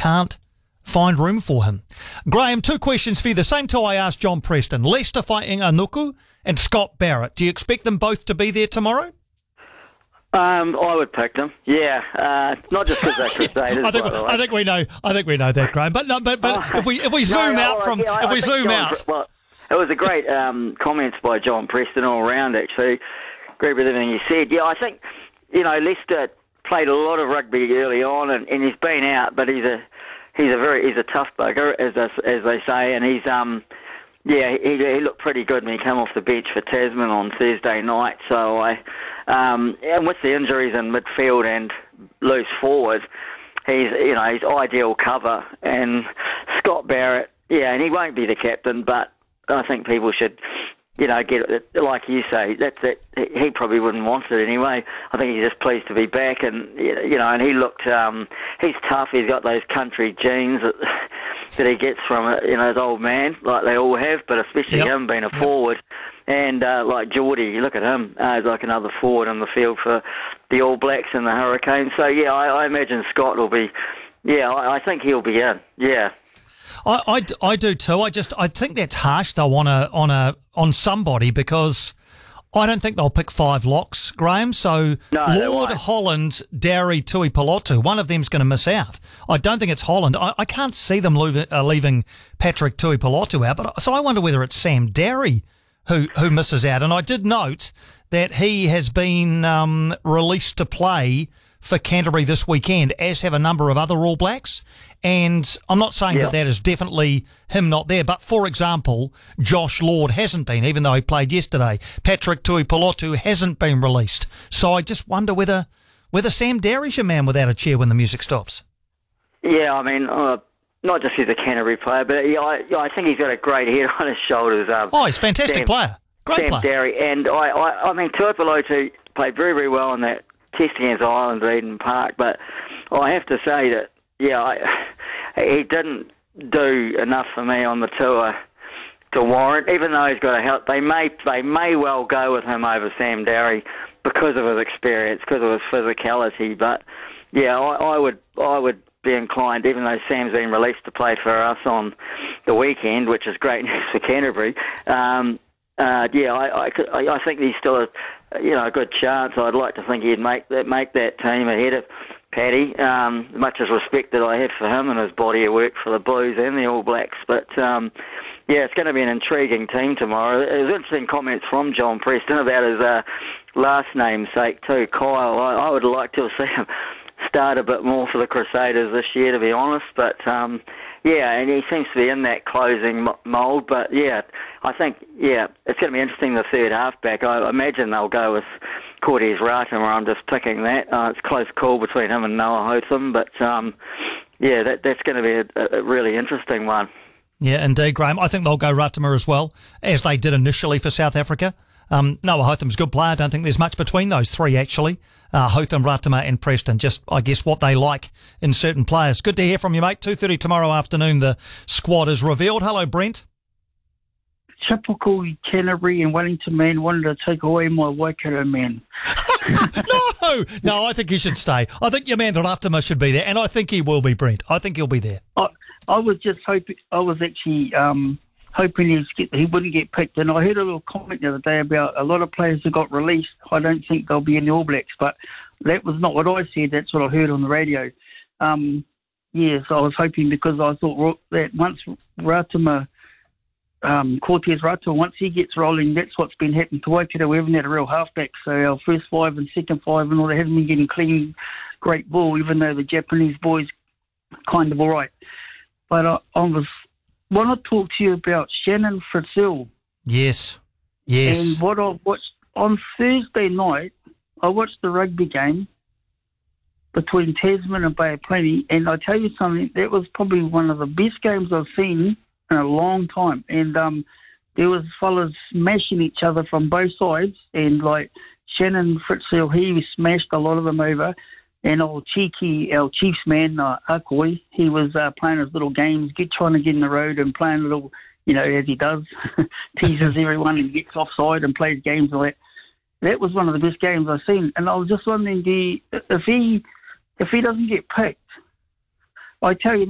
can't find room for him. Graham, 2 questions for you. The same two I asked John Preston. Leicester fighting Anuku and Scott Barrett. Do you expect them both to be there tomorrow? I would pick them. Yeah, not just because they're Crusaders. I think we know that, Graham. But if we zoom out, well, it was a great comments by John Preston all around. Actually, agree with everything he said. Yeah, I think Leicester played a lot of rugby early on, and he's been out, but he's a tough bugger, as they say, and he's he looked pretty good when he came off the bench for Tasman on Thursday night. So and with the injuries in midfield and loose forward, he's ideal cover. And Scott Barrett, and he won't be the captain, but I think people should get it, like you say. That's it. He probably wouldn't want it anyway. I think he's just pleased to be back, and and he looked. He's tough. He's got those country genes that he gets from his old man, like they all have. But especially him being a forward, and like Geordie, look at him. He's like another forward in the field for the All Blacks and the Hurricanes. So I imagine Scott will be. I think he'll be in. Yeah. I do too. I think that's harsh though on somebody, because I don't think they'll pick 5 locks, Graham. So no, Lord, Holland, Dowry, Tuipulotu, one of them's going to miss out. I don't think it's Holland. I can't see them leaving Patrick Tuipulotu out. But so I wonder whether it's Sam Dowry who misses out. And I did note that he has been released to play for Canterbury this weekend, as have a number of other All Blacks. And I'm not saying that is definitely him not there, but for example, Josh Lord hasn't been, even though he played yesterday. Patrick Tuipulotu hasn't been released. So I just wonder whether Sam Dowry's your man without a chair when the music stops. Yeah, I mean, not just he's a Canterbury player, but I think he's got a great head on his shoulders. He's a fantastic player. Great Sam player. Dowry. And I mean, Tuipulotu played very, very well in that test against Ireland at Eden Park, but I have to say that, he didn't do enough for me on the tour to warrant, even though he's got a help. They may well go with him over Sam Dowry because of his experience, because of his physicality. But I would be inclined, even though Sam's been released to play for us on the weekend, which is great news for Canterbury. I think he's still a good chance. I'd like to think he'd make that team ahead of Paddy, much as respect that I have for him and his body of work for the Blues and the All Blacks. But, it's going to be an intriguing team tomorrow. There was interesting comments from John Preston about his last namesake too, Kyle. I would like to see him start a bit more for the Crusaders this year, to be honest. But, and he seems to be in that closing mould. But, I think, it's going to be interesting, the third halfback. I imagine they'll go with Cortez Ratimer. I'm just picking that. It's a close call between him and Noah Hotham, but that's going to be a really interesting one. Yeah, indeed, Graham. I think they'll go Ratimer as well, as they did initially for South Africa. Noah Hotham's a good player. I don't think there's much between those three, actually. Hotham, Ratimer and Preston, just, I guess, what they like in certain players. Good to hear from you, mate. 2:30 tomorrow afternoon, the squad is revealed. Hello, Brent. Typical Canterbury and Wellington man wanted to take away my Waikato man. No, I think he should stay. I think your man Ratimer should be there, and I think he will be, Brent. I think he'll be there. I was just hoping, hoping he wouldn't get picked. And I heard a little comment the other day about a lot of players who got released. I don't think they'll be in the All Blacks, but that was not what I said. That's what I heard on the radio. So I was hoping, because I thought that once Ratimer, Cortez Ratimer, once he gets rolling, that's what's been happening to Waikato. We haven't had a real halfback, so our first 5 and second 5 and all, they haven't been getting clean, great ball, even though the Japanese boys kind of all right. But I want to talk to you about Shannon Fritzell. Yes. And what I watched on Thursday night, I watched the rugby game between Tasman and Bay of Plenty, and I tell you something, that was probably one of the best games I've seen in a long time. And there was fellas smashing each other from both sides, and like Shannon Fritzell, he smashed a lot of them over. And old Cheeky, our Chiefs man, Akoi, he was playing his little games, trying to get in the road and playing little, as he does, teases everyone and gets offside and plays games like that. That was one of the best games I've seen. And I was just wondering, if he doesn't get picked, I tell you